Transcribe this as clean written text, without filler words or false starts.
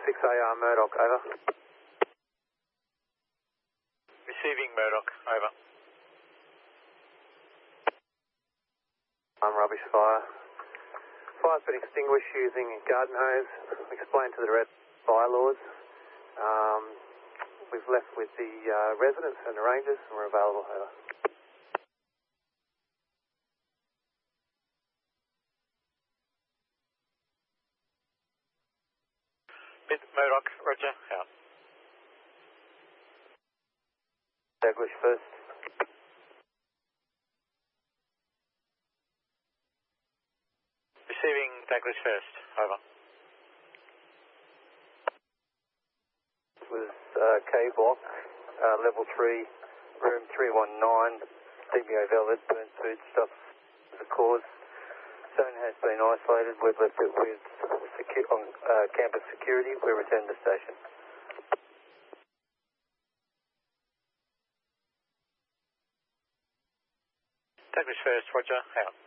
6AR Murdoch, over. Receiving Murdoch, over. Rubbish fire. Fire's been extinguished using garden hose. Explained to the red bylaws. We've left with the residents and the rangers, and we're available, over. Mid Murdoch, roger, out. Douglas first. Receiving Douglas first, over. This was K block, level 3, room 319, DBO Velvet, burnt food stuff as a cause. Zone has been isolated. We've left it with campus security. We return to station. Douglas first, roger, out.